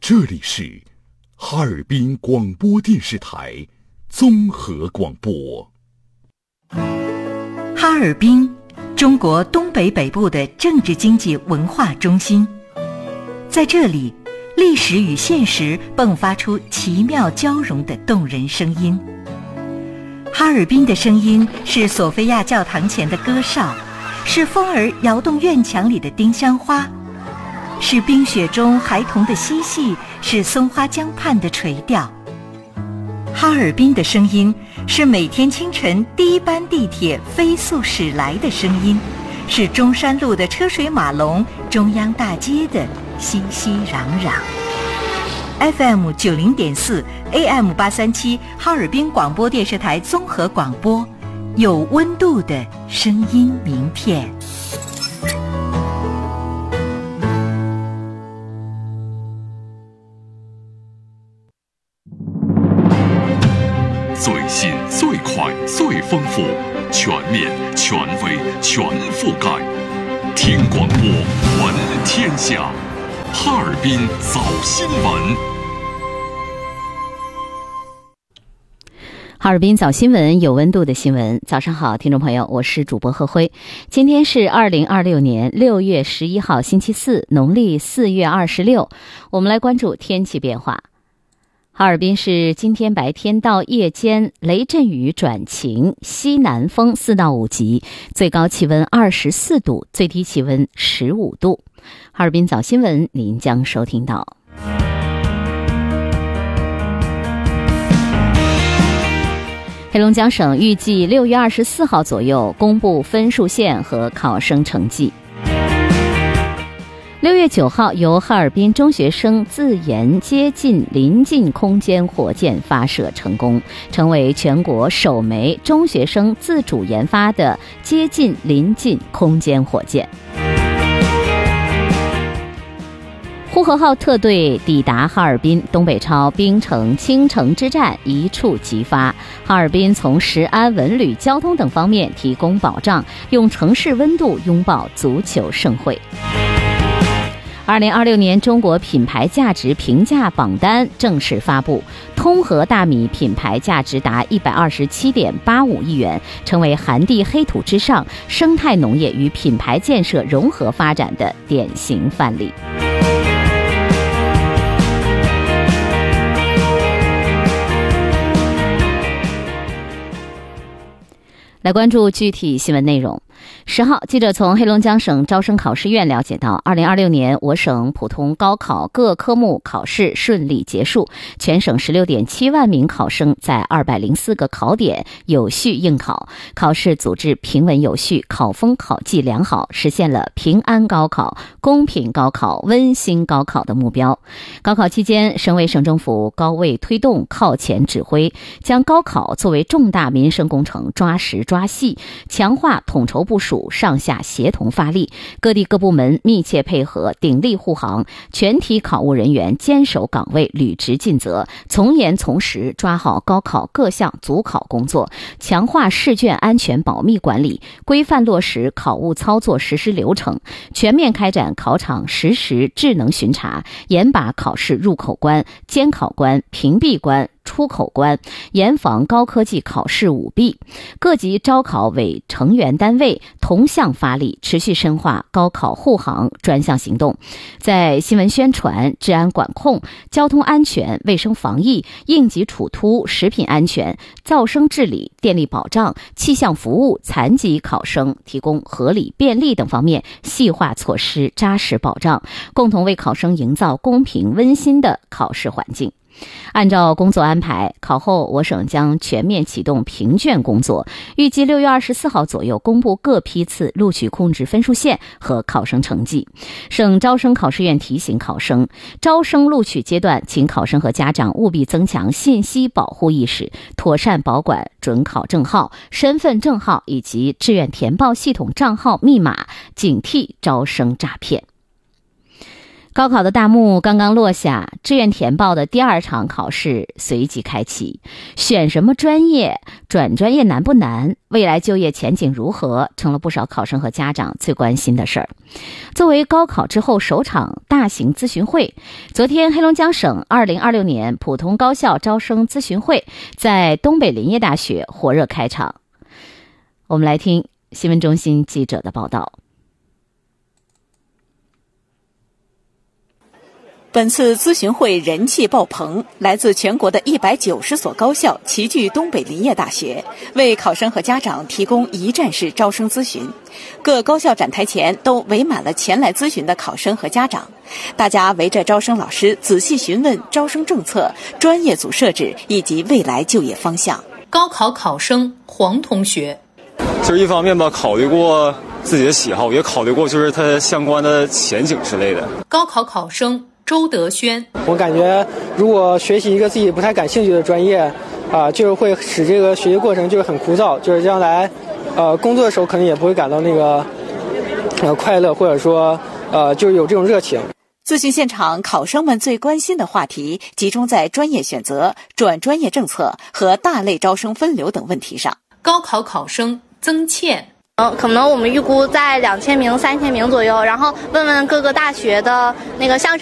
这里是哈尔滨广播电视台综合广播。 哈尔滨，中国东北北部的政治经济文化中心，在这里，历史与现实迸发出奇妙交融的动人声音。哈尔滨的声音是索菲亚教堂前的歌哨，是风儿摇动院墙里的丁香花，是冰雪中孩童的嬉戏，是松花江畔的垂钓。哈尔滨的声音是每天清晨第一班地铁飞速驶来的声音，是中山路的车水马龙，中央大街的熙熙攘攘。FM 90.4 AM 837哈尔滨广播电视台综合广播，有温度的声音名片。 最新、最快、最丰富，全面、权威、全覆盖。听广播，闻天下。哈尔滨早新闻。 哈尔滨早新闻，有温度的新闻。早上好，听众朋友，我是主播贺辉。今天是2026年6月11号，星期四，农历4月26。我们来关注天气变化。哈尔滨市今天白天到夜间雷阵雨转晴，西南风4到5级，最高气温24度，最低气温15度。哈尔滨早新闻您将收听到。黑龙江省预计6月24号左右公布分数线和考生成绩。6月9号，由哈尔滨中学生自研接近临近空间火箭发射成功，成为全国首枚中学生自主研发的接近临近空间火箭。呼和浩特队抵达哈尔滨，东北超冰城青城之战一触即发。哈尔滨从食安、文旅、交通等方面提供保障，用城市温度拥抱足球盛会。2026年中国品牌价值评价榜单正式发布，通和大米品牌价值达127.85亿元，成为寒地黑土之上生态农业与品牌建设融合发展的典型范例。来关注具体新闻内容。10号，记者从黑龙江省招生考试院了解到，2026年我省普通高考各科目考试顺利结束，全省16.7万名考生在204个考点有序应考，考试组织平稳有序，考风考纪良好，实现了平安高考、公平高考、温馨高考的目标。高考期间，省委省政府高位推动、靠前指挥，将高考作为重大民生工程抓实抓细，强化统筹部署，上下协同发力，各地各部门密切配合，鼎力护航，全体考务人员坚守岗位，履职尽责，从严从实抓好高考各项组考工作，强化试卷安全保密管理，规范落实考务操作实施流程，全面开展考场实时智能巡查，严把考试入口关、监考关、屏蔽关、出口关，严防高科技考试舞弊。各级招考委成员单位同向发力，持续深化高考护航专项行动，在新闻宣传、治安管控、交通安全、卫生防疫、应急处突、食品安全、噪声治理、电力保障、气象服务、残疾考生提供合理便利等方面细化措施，扎实保障，共同为考生营造公平温馨的考试环境。按照工作安排，考后我省将全面启动评卷工作，预计6月24号左右公布各批次录取控制分数线和考生成绩。省招生考试院提醒考生，招生录取阶段，请考生和家长务必增强信息保护意识，妥善保管准考证号、身份证号以及志愿填报系统账号密码，警惕招生诈骗。 高考的大幕刚刚落下，志愿填报的第2场考试随即开启。选什么专业，转专业难不难，未来就业前景如何，成了不少考生和家长最关心的事儿。作为高考之后首场大型咨询会，昨天黑龙江省2026年普通高校招生咨询会在东北林业大学火热开场。我们来听新闻中心记者的报道。 本次咨询会人气爆棚，来自全国的190所高校齐聚东北林业大学，为考生和家长提供一站式招生咨询。各高校展台前都围满了前来咨询的考生和家长，大家围着招生老师仔细询问招生政策、专业组设置以及未来就业方向。 高考考生黄同学， 就是一方面吧，考虑过自己的喜好，也考虑过就是它相关的前景之类的。 高考考生周德轩， 我感觉如果学习一个自己不太感兴趣的专业，就是会使这个学习过程就是很枯燥，就是将来，工作的时候可能也不会感到那个，快乐，或者说，就是有这种热情。 咨询现场，考生们最关心的话题集中在专业选择、转专业政策和大类招生分流等问题上。 高考考生曾倩， 可能我们预估在2000名、3000名左右，然后问问各个大学的那个相